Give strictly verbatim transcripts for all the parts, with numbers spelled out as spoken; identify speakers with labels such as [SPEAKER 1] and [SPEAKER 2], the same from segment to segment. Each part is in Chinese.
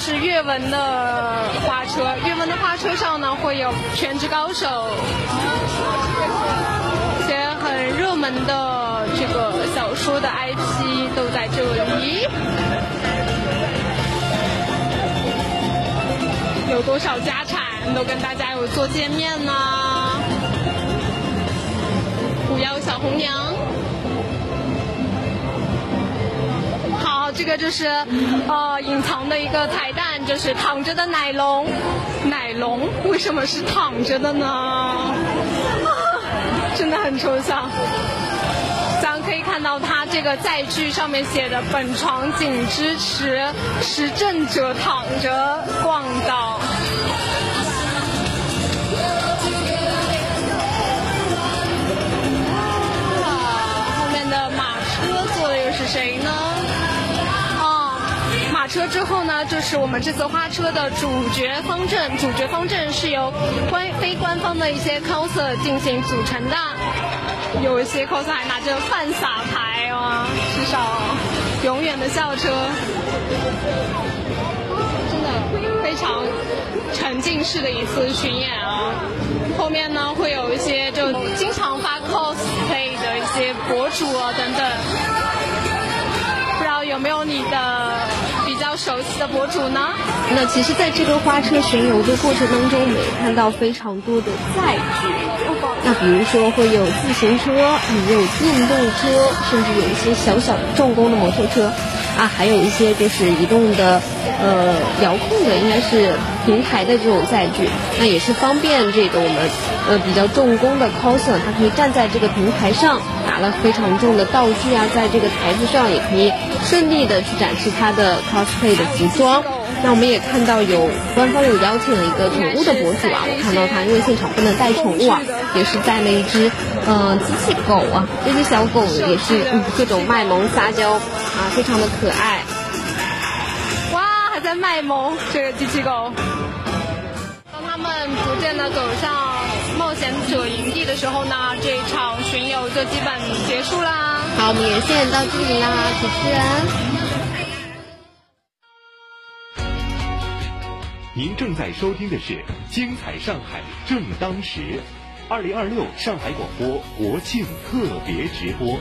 [SPEAKER 1] 是阅文的花车，阅文的花车上呢会有全职高手，一些很热门的这个小说的 I P 都在这里。有多少家产都跟大家有做见面呢？狐妖小红娘，好，这个就是呃隐藏的一个彩蛋，就是躺着的奶龙。奶龙为什么是躺着的呢？啊，真的很抽象。咱可以看到它这个载具上面写的本床仅支持持证者躺着逛道。后面的马车坐的又是谁呢？哦，马车之后呢，就是我们这次花车的主角方阵。主角方阵是由官非官方的一些 coser 进行组成的。有一些 coser 还拿着饭撒牌啊，至少永远的校车，真的非常沉浸式的一次巡演啊。后面呢会有一些就经常发 cosplay 的一些博主啊等等，不知道有没有你的比较熟悉的博主呢？
[SPEAKER 2] 那其实在这个花车巡游的过程当中，我们也看到非常多的载具。那比如说会有自行车，也有电动车，甚至有一些小小的重工的摩托车啊，还有一些就是移动的呃遥控的，应该是平台的这种载具。那也是方便这个我们呃比较重工的 coser， 他可以站在这个平台上，拿了非常重的道具啊，在这个台子上也可以顺利的去展示他的 cosplay 的服装。那我们也看到有官方有邀请了一个宠物的博主啊，我看到他因为现场不能带宠物啊，也是带了一只呃机器狗啊，这只小狗也是、嗯、各种卖萌撒娇啊，非常的可爱。
[SPEAKER 1] 哇，还在卖萌这个机器狗。当他们逐渐的走向冒险者营地的时候呢，这一场巡游就基本结束啦。
[SPEAKER 2] 好，我们连线到这里啦，主持人。
[SPEAKER 3] 您正在收听的是《精彩上海正当时》，二零二六上海广播国庆特别直播。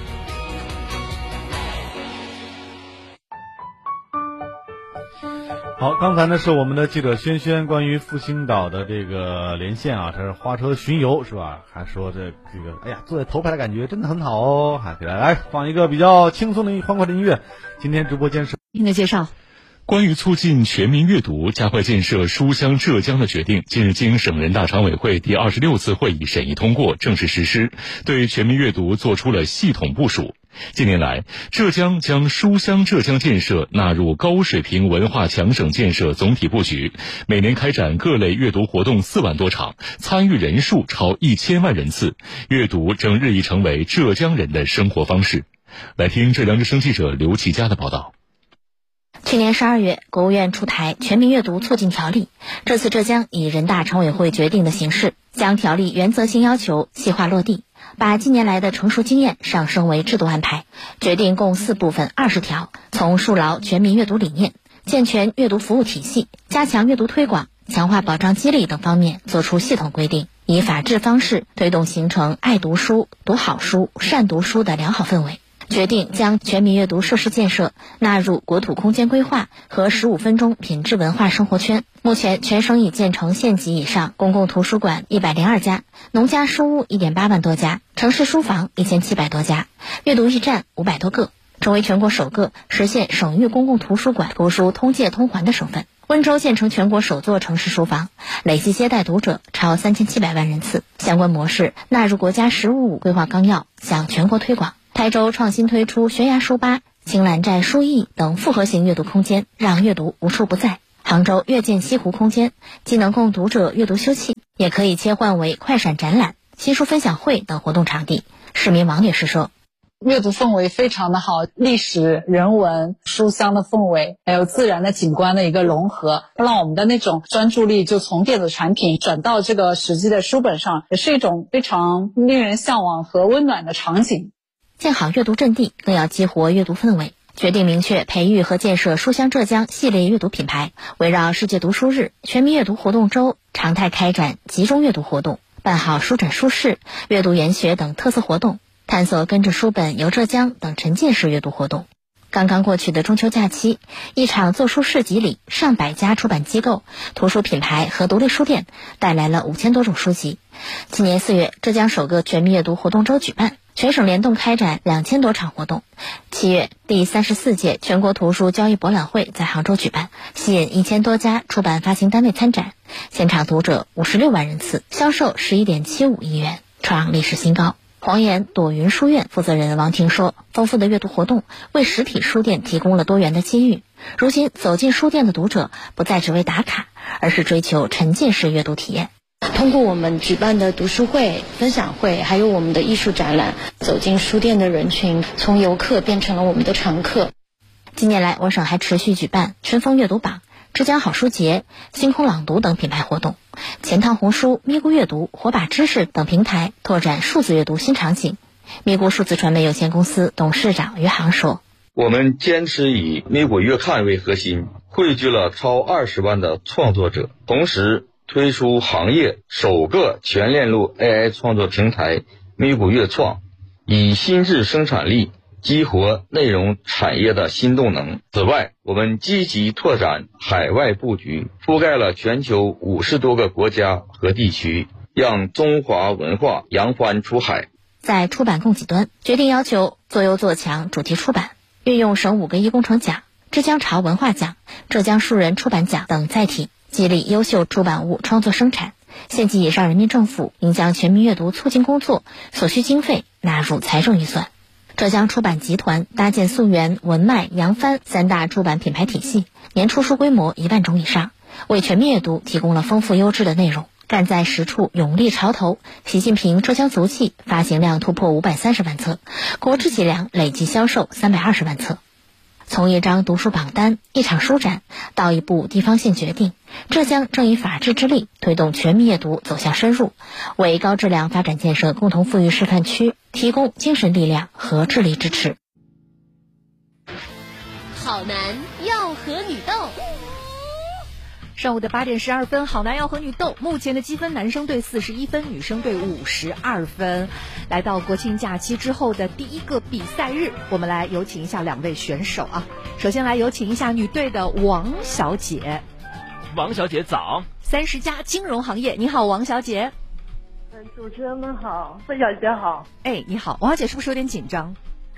[SPEAKER 4] 好，刚才呢是我们的记者轩轩关于复兴岛的这个连线啊，这是花车巡游是吧？还说这这个，哎呀，坐在头排的感觉真的很好哦，还给大家来放一个比较轻松的欢快的音乐。今天直播间是
[SPEAKER 2] 听的介绍。
[SPEAKER 5] 关于促进全民阅读、加快建设书香浙江的决定，近日经省人大常委会第二十六次会议审议通过，正式实施，对全民阅读做出了系统部署。近年来，浙江将书香浙江建设纳入高水平文化强省建设总体布局，每年开展各类阅读活动四万多场，参与人数超一千万人次，阅读正日益成为浙江人的生活方式。来听浙江之声记者刘启佳的报道。
[SPEAKER 6] 去年十二月，国务院出台《全民阅读促进条例》，这次浙江以人大常委会决定的形式，将条例原则性要求细化落地，把近年来的成熟经验上升为制度安排，决定共四部分二十条，从树牢全民阅读理念、健全阅读服务体系、加强阅读推广、强化保障激励等方面作出系统规定，以法治方式推动形成爱读书、读好书、善读书的良好氛围。决定将全民阅读设施建设纳入国土空间规划和十五分钟品质文化生活圈。目前全省已建成县级以上公共图书馆一百零二家，农家书屋一点八万多家，城市书房一千七百多家，阅读驿站五百多个，成为全国首个实现省域公共图书馆图书通借通还的省份。温州建成全国首座城市书房，累计接待读者超三千七百万人次，相关模式纳入国家“十五五”规划纲要，向全国推广。台州创新推出悬崖书吧、青蓝寨书艺等复合型阅读空间，让阅读无处不在。杭州阅见西湖空间既能供读者阅读休憩，也可以切换为快闪展览、新书分享会等活动场地。市民王女士说，
[SPEAKER 7] 阅读氛围非常的好，历史、人文、书香的氛围，还有自然的景观的一个融合，让我们的那种专注力就从电子产品转到这个实际的书本上，也是一种非常令人向往和温暖的场景。
[SPEAKER 6] 建好阅读阵地，更要激活阅读氛围。 决定明确培育和建设书香浙江系列阅读品牌，围绕世界读书日、全民阅读活动周，常态开展集中阅读活动，办好书展书市、阅读研学等特色活动，探索跟着书本游浙江等沉浸式阅读活动。刚刚过去的中秋假期，一场做书市集里，上百家出版机构、图书品牌和独立书店带来了五千多种书籍。今年四月，浙江首个全民阅读活动周举办，全省联动开展两千多场活动。七月，第三十四届全国图书交易博览会在杭州举办，吸引一千多家出版发行单位参展，现场读者五十六万人次，销售十一点七五亿元，创历史新高。黄岩朵云书院负责人王婷说，丰富的阅读活动为实体书店提供了多元的机遇。如今走进书店的读者不再只为打卡，而是追求沉浸式阅读体验。
[SPEAKER 8] 通过我们举办的读书会、分享会，还有我们的艺术展览，走进书店的人群从游客变成了我们的常客。
[SPEAKER 6] 近年来，我省还持续举办春风阅读榜、浙江好书节、星空朗读等品牌活动，钱塘红书、咪咕阅读、火把知识等平台拓展数字阅读新场景。咪咕数字传媒有限公司董事长于航说：“
[SPEAKER 9] 我们坚持以咪咕月刊为核心，汇聚了超二十万的创作者，同时推出行业首个全链路 A I 创作平台咪咕月创，以新质生产力激活内容产业的新动能。此外，我们积极拓展海外布局，覆盖了全球五十多个国家和地区，让中华文化扬帆出海。”
[SPEAKER 6] 在出版供给端，决定要求做优做强主题出版，运用省五个一工程奖、浙江潮文化奖、浙江书人出版奖等载体，激励优秀出版物创作生产，县级以上人民政府应将全民阅读促进工作所需经费纳入财政预算。浙江出版集团搭建溯源、文脉、扬帆三大出版品牌体系，年出书规模一万种以上，为全民阅读提供了丰富优质的内容。站在实处，勇立潮头。习近平浙江足迹发行量突破五百三十万册，国之脊梁累计销售三百二十万册。从一张读书榜单、一场书展到一部地方性决定，浙江正以法治之力推动全民阅读走向深入，为高质量发展建设共同富裕示范区提供精神力量和智力支持。
[SPEAKER 10] 好男要和女斗。
[SPEAKER 11] 上午的八点十二分，好男要和女斗，目前的积分，男生队四十一分，女生队五十二分。来到国庆假期之后的第一个比赛日，我们来有请一下两位选手啊。首先来有请一下女队的王小姐。
[SPEAKER 12] 王小姐早。
[SPEAKER 11] 三十家金融行业，你好，王小姐。
[SPEAKER 13] 嗯，主持人们好，费小姐好。
[SPEAKER 11] 哎，你好，王小姐是不是有点紧张？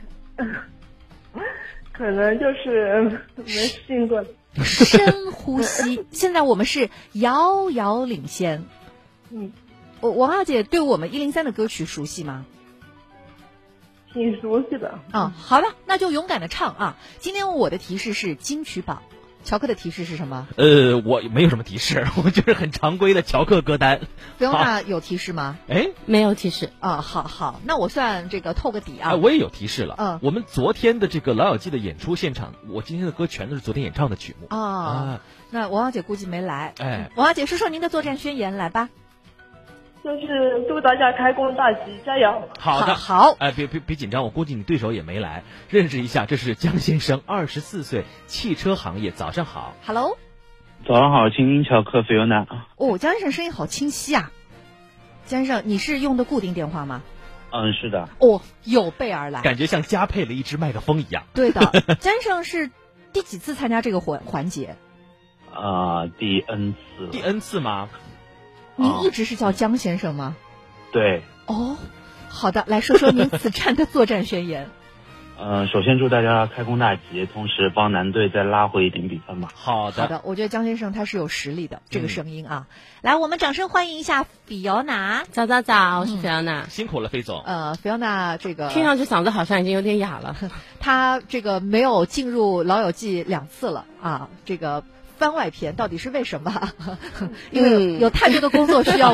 [SPEAKER 13] 可能就是没适应过。
[SPEAKER 11] 深呼吸。现在我们是遥遥领先。
[SPEAKER 13] 嗯，
[SPEAKER 11] 我王小姐对我们一零三的歌曲熟悉吗？
[SPEAKER 13] 挺熟悉的。
[SPEAKER 11] 啊，好了，那就勇敢的唱啊！今天我的提示是金曲榜，乔克的提示是什么？
[SPEAKER 12] 呃，我没有什么提示，我就是很常规的乔克歌单。
[SPEAKER 11] 菲欧娜有提示吗？
[SPEAKER 12] 哎，
[SPEAKER 8] 没有提示
[SPEAKER 11] 啊。好好，那我算这个透个底啊。
[SPEAKER 12] 哎，我也有提示了。
[SPEAKER 11] 嗯，
[SPEAKER 12] 我们昨天的这个《老友记》的演出现场，我今天的歌全都是昨天演唱的曲目
[SPEAKER 11] 啊。啊，那王小姐估计没来。
[SPEAKER 12] 哎，
[SPEAKER 11] 王小姐说说您的作战宣言来吧。
[SPEAKER 13] 就是祝大家开工大吉，加油！
[SPEAKER 12] 好的，
[SPEAKER 11] 好。
[SPEAKER 12] 哎，别别别紧张，我估计你对手也没来。认识一下，这是江先生，二十四岁，汽车行业。早上好
[SPEAKER 11] ，Hello。
[SPEAKER 14] 早上好，青音乔克菲欧娜。
[SPEAKER 11] 哦，江先生声音好清晰啊。江先生，你是用的固定电话吗？
[SPEAKER 14] 嗯，是的。
[SPEAKER 11] 哦，有备而来，
[SPEAKER 12] 感觉像加配了一支麦克风一样。
[SPEAKER 11] 对的，江先生是第几次参加这个环环节？
[SPEAKER 14] 啊、呃，第 N 次。
[SPEAKER 12] 第 N 次吗？
[SPEAKER 11] 您一直是叫江先生吗？
[SPEAKER 14] 对。
[SPEAKER 11] 哦，好的，来说说您此战的作战宣言。
[SPEAKER 14] 呃，首先祝大家开工大吉，同时帮男队再拉回一点比分吧。
[SPEAKER 12] 好的，
[SPEAKER 11] 好的，我觉得江先生他是有实力的，这个声音啊，嗯、来，我们掌声欢迎一下菲欧娜。
[SPEAKER 8] 早早早，我是菲欧娜、
[SPEAKER 12] 嗯，辛苦了，菲总。
[SPEAKER 11] 呃，菲欧娜这个
[SPEAKER 8] 听上去嗓子好像已经有点哑了，
[SPEAKER 11] 他这个没有进入《老友记》两次了啊，这个番外篇到底是为什么？因为有太多的工作需要。